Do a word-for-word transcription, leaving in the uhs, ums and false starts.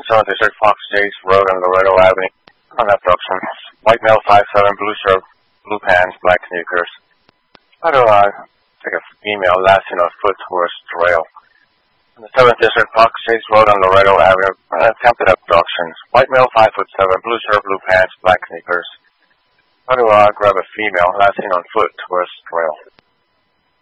seventh District, Fox Chase Road on Laredo Avenue. On abduction. White male, five seven, blue shirt, blue pants, black sneakers. How do I take a female, last seen on foot towards trail? On the seventh District, Fox Chase Road on Laredo Avenue. Attempted abduction. White male, five foot seven, blue shirt, blue pants, black sneakers. How do I grab a female, last seen on foot towards trail?